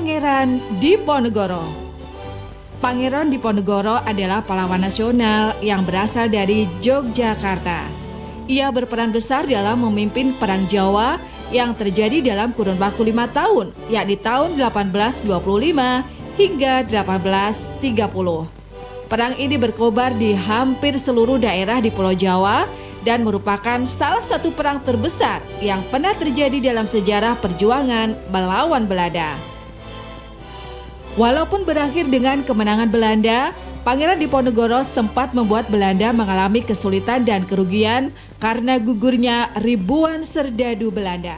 Pangeran Diponegoro. Pangeran Diponegoro adalah pahlawan nasional yang berasal dari Yogyakarta. Ia berperan besar dalam memimpin Perang Jawa yang terjadi dalam kurun waktu 5 tahun, yakni tahun 1825 hingga 1830. Perang ini berkobar di hampir seluruh daerah di Pulau Jawa dan merupakan salah satu perang terbesar yang pernah terjadi dalam sejarah perjuangan melawan Belanda. Walaupun berakhir dengan kemenangan Belanda, Pangeran Diponegoro sempat membuat Belanda mengalami kesulitan dan kerugian karena gugurnya ribuan serdadu Belanda.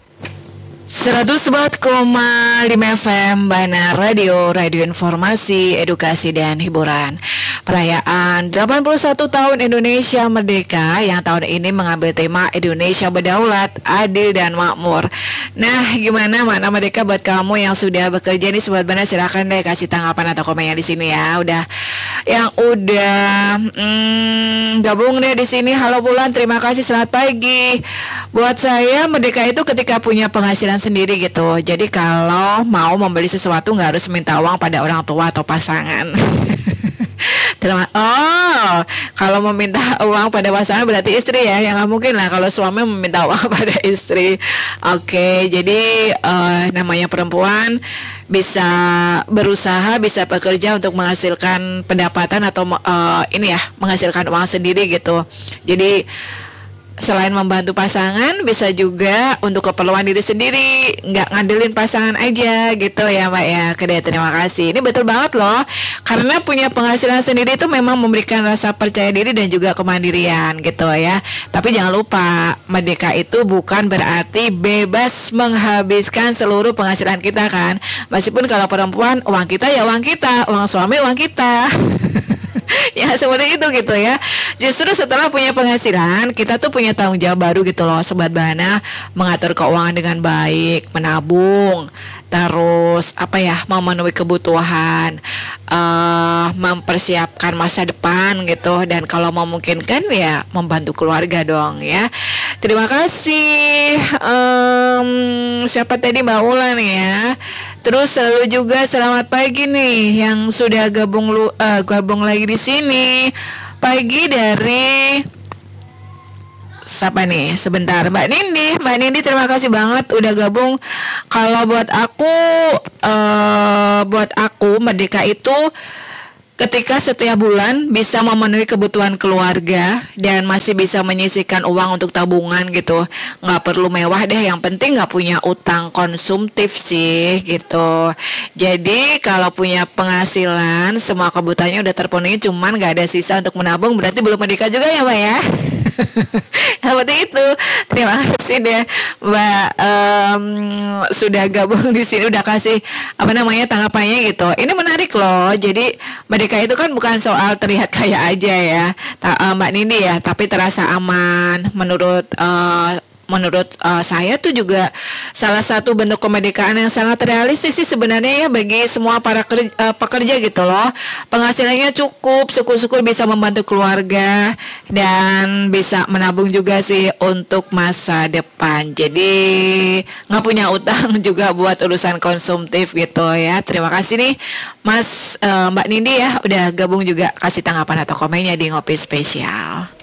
104,5 FM Bana Radio Informasi, Edukasi dan Hiburan. Perayaan 81 tahun Indonesia Merdeka yang tahun ini mengambil tema Indonesia Berdaulat, Adil dan Makmur. Nah, gimana makna merdeka buat kamu yang sudah bekerja nih Sobat Bana? Silakan deh kasih tanggapan atau komennya di sini ya. Gabung deh di sini. Halo Bulan, terima kasih, selamat pagi. Buat saya merdeka itu ketika punya penghasilan sendiri gitu. Jadi kalau mau membeli sesuatu nggak harus minta uang pada orang tua atau pasangan. Kalau meminta uang pada pasangan berarti istri ya, yang nggak mungkin lah kalau suami meminta uang pada istri. Oke, jadi namanya perempuan bisa berusaha, bisa bekerja untuk menghasilkan pendapatan atau menghasilkan uang sendiri gitu. Jadi selain membantu pasangan, bisa juga untuk keperluan diri sendiri, nggak ngandelin pasangan aja gitu ya Mbak ya. Terima kasih. Ini betul banget loh, karena punya penghasilan sendiri itu memang memberikan rasa percaya diri dan juga kemandirian gitu ya. Tapi jangan lupa, merdeka itu bukan berarti bebas menghabiskan seluruh penghasilan kita kan. Meskipun kalau perempuan, uang kita ya uang kita, uang suami uang kita. Ya seperti itu gitu ya. Justru setelah punya penghasilan, kita tuh punya tanggung jawab baru gitu loh Sobat Bana, mengatur keuangan dengan baik, menabung, terus memenuhi kebutuhan, mempersiapkan masa depan gitu, dan kalau memungkinkan ya membantu keluarga dong ya. Terima kasih. Siapa tadi, Mbak Ulan ya. Terus selalu juga selamat pagi nih yang sudah gabung lagi di sini. Pagi dari siapa nih? Sebentar, Mbak Nindi, terima kasih banget udah gabung. Kalau buat aku merdeka itu ketika setiap bulan bisa memenuhi kebutuhan keluarga dan masih bisa menyisihkan uang untuk tabungan gitu. Nggak perlu mewah deh, yang penting nggak punya utang konsumtif sih gitu. Jadi kalau punya penghasilan, semua kebutuhannya udah terpenuhi, cuman nggak ada sisa untuk menabung, berarti belum merdeka juga ya Mbak ya. Seperti itu. Terima kasih deh Mbak sudah gabung di sini, udah kasih tanggapannya gitu. Ini menarik loh. Jadi merdeka itu kan bukan soal terlihat kaya aja ya, Mbak Nindi ya, tapi terasa aman. Menurut saya tuh juga salah satu bentuk kemerdekaan yang sangat realistis sih sebenarnya ya bagi semua para pekerja gitu loh. Penghasilannya cukup, syukur-syukur bisa membantu keluarga dan bisa menabung juga sih untuk masa depan. Jadi nggak punya utang juga buat urusan konsumtif gitu ya. Terima kasih nih Mbak Nindi ya udah gabung juga, kasih tanggapan atau komennya di Ngopi Spesial.